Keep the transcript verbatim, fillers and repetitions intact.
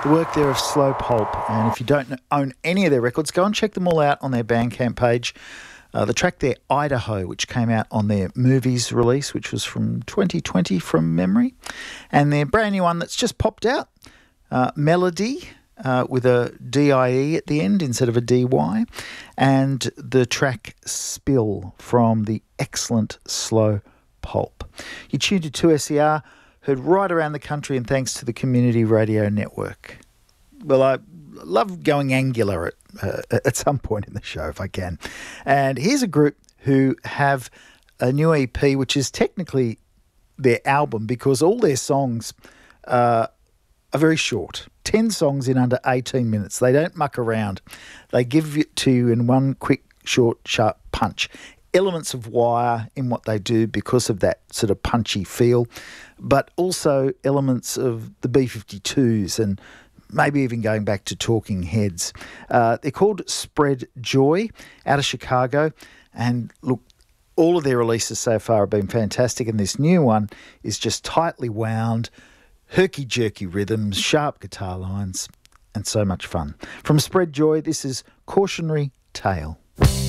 The work there of Slow Pulp, and if you don't own any of their records, go and check them all out on their Bandcamp page. Uh, the track there, Idaho, which came out on their Movies release, which was from twenty twenty from memory, and their brand new one that's just popped out, uh, Melody, uh, with a D I E at the end instead of a D Y, and the track Spill from the excellent Slow Pulp. You tuned to two S E R, heard right around the country, and thanks to the Community Radio Network. Well, I love going angular at, uh, at some point in the show if I can. And here's a group who have a new E P, which is technically their album because all their songs uh, are very short. ten songs in under eighteen minutes. They don't muck around. They give it to you in one quick, short, sharp punch. Elements of Wire in what they do because of that sort of punchy feel, but also elements of the B fifty-twos and maybe even going back to Talking Heads. Uh, they're called Spread Joy, out of Chicago, and look, all of their releases so far have been fantastic, and this new one is just tightly wound, herky-jerky rhythms, sharp guitar lines, and so much fun. From Spread Joy, this is Cautionary Tale.